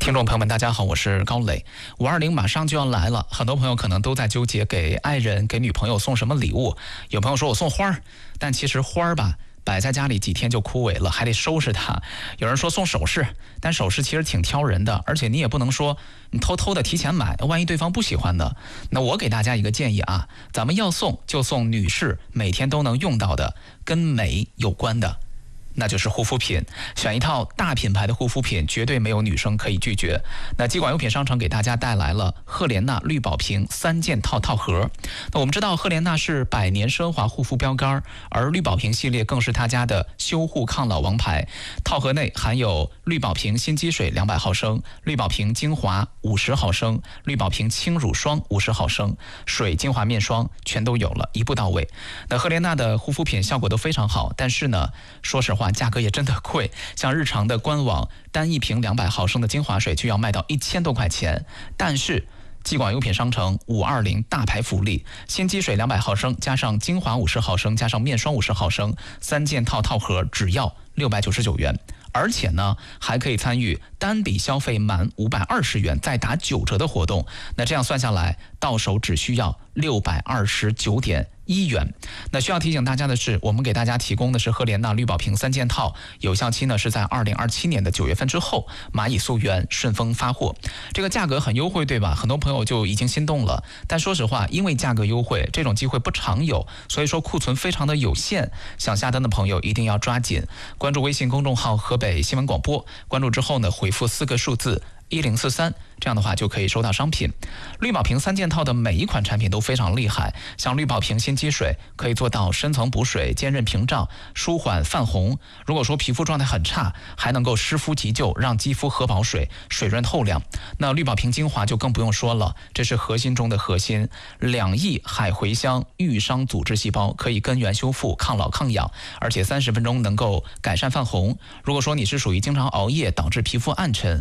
听众朋友们，大家好，我是高磊。520马上就要来了，很多朋友可能都在纠结给爱人、给女朋友送什么礼物。有朋友说我送花儿，但其实花儿吧，摆在家里几天就枯萎了，还得收拾它。有人说送首饰，但首饰其实挺挑人的，而且你也不能说你偷偷的提前买，万一对方不喜欢呢？那我给大家一个建议啊，咱们要送就送女士每天都能用到的，跟美有关的。那就是护肤品，选一套大品牌的护肤品，绝对没有女生可以拒绝。那基管优品商城给大家带来了赫莲娜绿宝瓶3件套套盒。那我们知道赫莲娜是百年奢华护肤标杆，而绿宝瓶系列更是他家的修护抗老王牌。套盒内含有绿宝瓶新肌水200毫升、绿宝瓶精华50毫升、绿宝瓶轻乳霜50毫升、水精华面霜，全都有了，一步到位。那赫莲娜的护肤品效果都非常好，但是呢，说实话，价格也真的贵，像日常的官网单一瓶200毫升的精华水就要卖到1000多块钱。但是基管优品商城520大牌福利，新肌水200毫升加上精华50毫升加上面霜50毫升3件套套盒只要699元。而且呢，还可以参与单笔消费满520元再打9折的活动。那这样算下来，到手只需要629.1元。那需要提醒大家的是，我们给大家提供的是赫莲娜绿宝瓶3件套，有效期呢是在2027年的9月份之后，蚂蚁溯源顺丰发货。这个价格很优惠，对吧？很多朋友就已经心动了。但说实话，因为价格优惠，这种机会不常有，所以说库存非常的有限。想下单的朋友一定要抓紧，关注微信公众号河北新闻广播，关注之后呢，回复4个数字1043，这样的话就可以收到商品。绿宝瓶3件套的每一款产品都非常厉害，像绿宝瓶新肌水可以做到深层补水、坚韧屏障、舒缓泛红。如果说皮肤状态很差，还能够湿敷急救，让肌肤核保水，水润透亮。那绿宝瓶精华就更不用说了，这是核心中的核心，2亿海茴香愈伤组织细胞，可以根源修复、抗老抗氧，而且30分钟能够改善泛红。如果说你是属于经常熬夜导致皮肤暗沉，